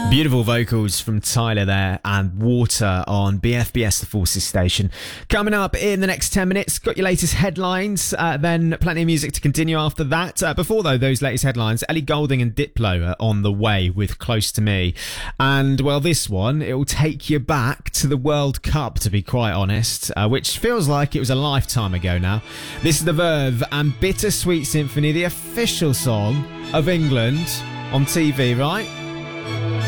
Beautiful vocals from Tyler there and Water on BFBS, the Forces station. Coming up in the next 10 minutes, got your latest headlines, then plenty of music to continue after that. Before, though, those latest headlines, Ellie Goulding and Diplo are on the way with Close to Me. And, well, this one, it will take you back to the World Cup, to be quite honest, which feels like it was a lifetime ago now. This is The Verve and Bittersweet Symphony, the official song of England on TV, right?